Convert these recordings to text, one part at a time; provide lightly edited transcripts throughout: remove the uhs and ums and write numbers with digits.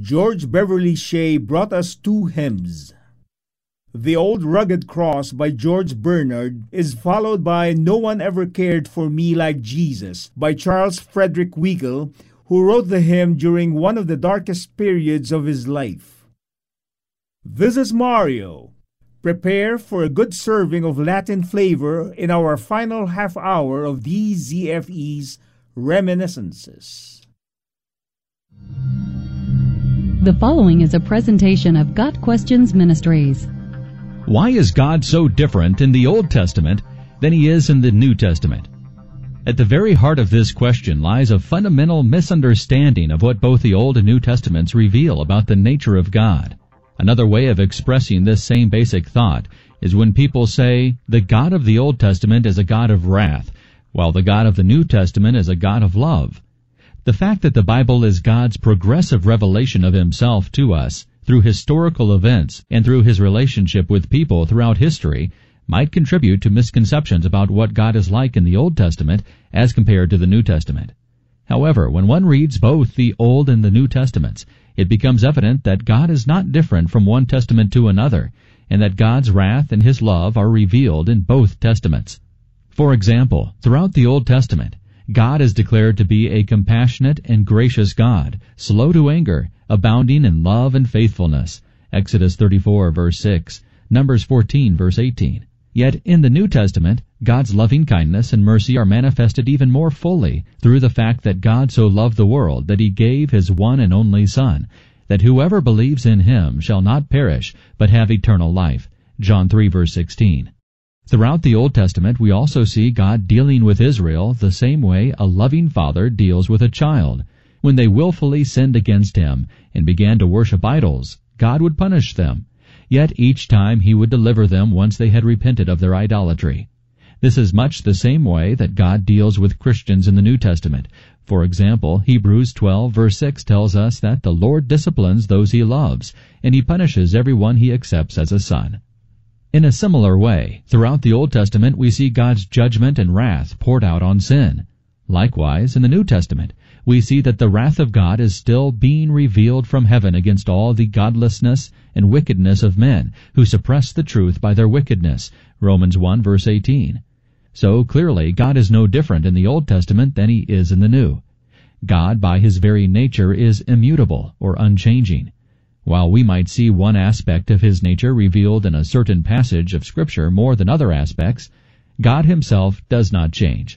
George Beverly Shea brought us two hymns. The Old Rugged Cross by George Bernard is followed by No One Ever Cared for Me Like Jesus by Charles Frederick Weigel, who wrote the hymn during one of the darkest periods of his life. This is Mario. Prepare for a good serving of Latin flavor in our final half hour of DZFE's Reminiscences. The following is a presentation of Got Questions Ministries. Why is God so different in the Old Testament than He is in the New Testament? At the very heart of this question lies a fundamental misunderstanding of what both the Old and New Testaments reveal about the nature of God. Another way of expressing this same basic thought is when people say, the God of the Old Testament is a God of wrath, while the God of the New Testament is a God of love. The fact that the Bible is God's progressive revelation of Himself to us through historical events and through His relationship with people throughout history might contribute to misconceptions about what God is like in the Old Testament as compared to the New Testament. However, when one reads both the Old and the New Testaments, it becomes evident that God is not different from one testament to another, and that God's wrath and His love are revealed in both testaments. For example, throughout the Old Testament, God is declared to be a compassionate and gracious God, slow to anger, abounding in love and faithfulness. Exodus 34, verse 6, Numbers 14, verse 18. Yet in the New Testament, God's loving kindness and mercy are manifested even more fully through the fact that God so loved the world that He gave His one and only Son, that whoever believes in Him shall not perish, but have eternal life. John 3, verse 16. Throughout the Old Testament, we also see God dealing with Israel the same way a loving father deals with a child. When they willfully sinned against Him and began to worship idols, God would punish them. Yet each time He would deliver them once they had repented of their idolatry. This is much the same way that God deals with Christians in the New Testament. For example, Hebrews 12, verse 6 tells us that the Lord disciplines those He loves, and He punishes everyone He accepts as a son. In a similar way, throughout the Old Testament we see God's judgment and wrath poured out on sin. Likewise, in the New Testament, we see that the wrath of God is still being revealed from heaven against all the godlessness and wickedness of men who suppress the truth by their wickedness. Romans 1, verse 18. So clearly, God is no different in the Old Testament than He is in the New. God, by His very nature, is immutable or unchanging. While we might see one aspect of His nature revealed in a certain passage of Scripture more than other aspects, God Himself does not change.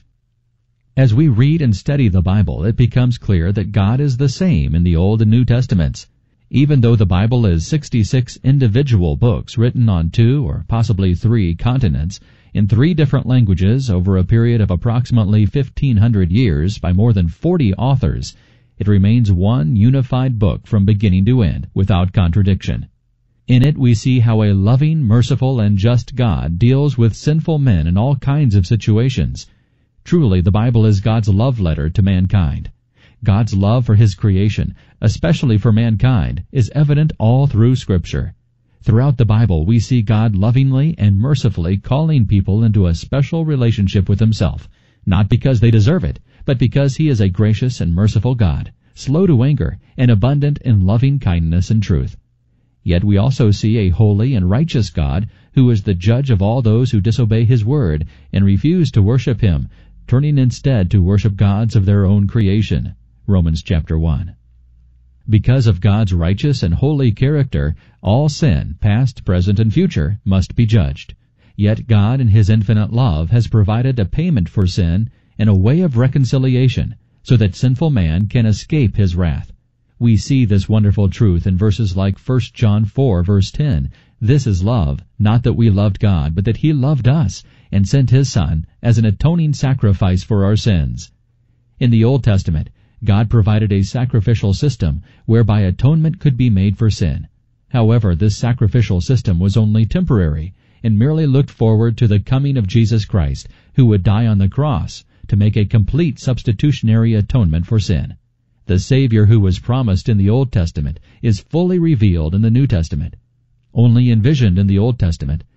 As we read and study the Bible, it becomes clear that God is the same in the Old and New Testaments. Even though the Bible is 66 individual books written on 2 or possibly 3 continents, in 3 different languages over a period of approximately 1,500 years by more than 40 authors, it remains one unified book from beginning to end, without contradiction. In it we see how a loving, merciful, and just God deals with sinful men in all kinds of situations. Truly, the Bible is God's love letter to mankind. God's love for His creation, especially for mankind, is evident all through Scripture. Throughout the Bible, we see God lovingly and mercifully calling people into a special relationship with Himself, not because they deserve it, but because He is a gracious and merciful God, slow to anger, and abundant in loving kindness and truth. Yet we also see a holy and righteous God who is the judge of all those who disobey His word and refuse to worship Him, turning instead to worship gods of their own creation. Romans chapter 1. Because of God's righteous and holy character, all sin, past, present, and future, must be judged. Yet God in His infinite love has provided a payment for sin and a way of reconciliation, so that sinful man can escape His wrath. We see this wonderful truth in verses like 1 John 4, verse 10. This is love, not that we loved God, but that He loved us, and sent His Son as an atoning sacrifice for our sins. In the Old Testament, God provided a sacrificial system whereby atonement could be made for sin. However, this sacrificial system was only temporary, and merely looked forward to the coming of Jesus Christ, who would die on the cross to make a complete substitutionary atonement for sin. The Savior who was promised in the Old Testament is fully revealed in the New Testament. Only envisioned in the Old Testament,